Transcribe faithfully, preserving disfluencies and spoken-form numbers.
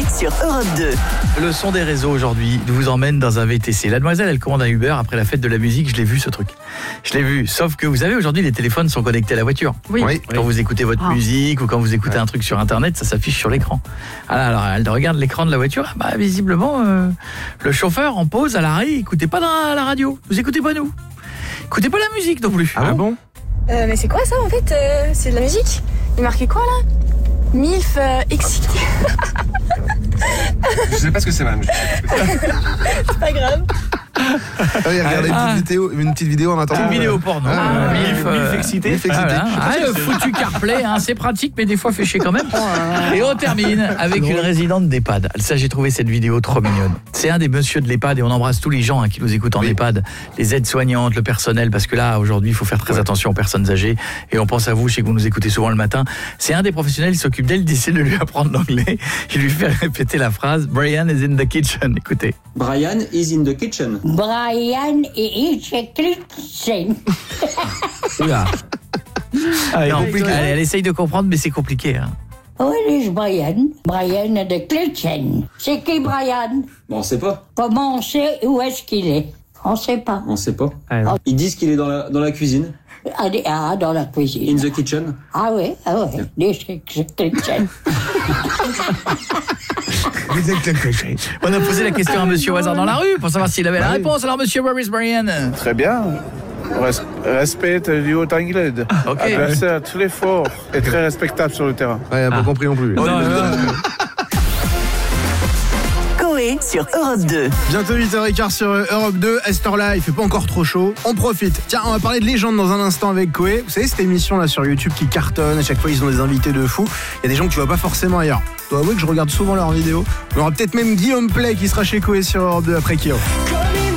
sur Europe deux. Le son des réseaux aujourd'hui vous emmène dans un V T C. La demoiselle, elle commande un Uber après la fête de la musique. Je l'ai vu ce truc. Je l'ai vu. Sauf que vous savez, aujourd'hui, les téléphones sont connectés à la voiture. Oui. oui. Quand vous écoutez votre ah. musique ou quand vous écoutez ouais. un truc sur Internet, ça s'affiche sur l'écran. Alors, elle regarde l'écran de la voiture. Bah, visiblement, euh, le chauffeur en pause à l'arrêt, écoutez pas dans la radio. Vous écoutez pas nous. Écoutez pas la musique non plus. Ah bon euh, Mais c'est quoi ça en fait euh, C'est de la musique. Il est marqué quoi là Milf euh, excité. Je sais pas ce que c'est, madame. C'est pas grave. Ah, il regardait ah. une, petite vidéo, une petite vidéo en attendant. Une vidéo porno. Ah, Milf, euh, Milf excité. Milf excité. Ah, voilà. ah, le foutu CarPlay, hein, c'est pratique, mais des fois fait chier quand même. Et on termine avec une résidente d'EHPAD. Ça, j'ai trouvé cette vidéo trop mignonne. C'est un des messieurs de l'EHPAD et on embrasse tous les gens hein, qui nous écoutent en oui. EHPAD, les aides-soignantes, le personnel, parce que là, aujourd'hui, il faut faire très ouais. attention aux personnes âgées. Et on pense à vous, je sais que vous nous écoutez souvent le matin. C'est un des professionnels, il s'occupe d'elle, il essaie de lui apprendre l'anglais. Il lui fait répéter la phrase « Brian is in the kitchen ». Écoutez. Brian is in the kitchen. Brian is in the kitchen. Oula. Ah, non, elle, elle essaye de comprendre, mais c'est compliqué. Hein. Où est Brian? Brian in the kitchen. C'est qui Brian? Bon, on sait pas. Comment on sait où est-ce qu'il est? On sait pas. On sait pas. Ah, Ils disent qu'il est dans la, dans la cuisine. Ah, dans la cuisine. In the kitchen. Ah oui, ah oui. Yeah. The kitchen. On a posé la question à monsieur au hasard dans la rue pour savoir s'il avait la réponse. Alors monsieur, where is Brian? Très bien. Res- respecte le haut anglais. Ok. Adversaire à tous les forts et très respectable sur le terrain. Ouais, il a pas ah. compris non plus. Non, non, non. Coé sur Europe deux. Bientôt huit heures quinze sur Europe deux. À cette heure-là, il fait pas encore trop chaud. On profite. Tiens, on va parler de légende dans un instant avec Coé. Vous savez, cette émission là sur YouTube qui cartonne. À chaque fois, ils ont des invités de fou. Il y a des gens que tu vois pas forcément ailleurs. Je dois avouer que je regarde souvent leurs vidéos. Il y aura peut-être même Guillaume Play qui sera chez Coé sur Europe deux après Kyo.